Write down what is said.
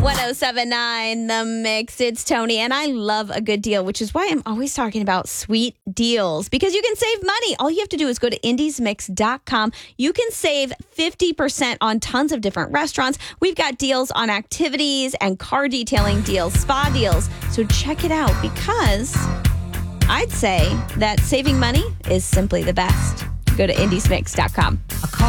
1079 The Mix. It's Tony, and I love a good deal, which is why I'm always talking about sweet deals, because you can save money. All you have to do is go to indiesmix.com. You can save 50% on tons of different restaurants. We've got deals on activities and car detailing deals, spa deals. So check it out, because I'd say that saving money is simply the best. Go to indiesmix.com.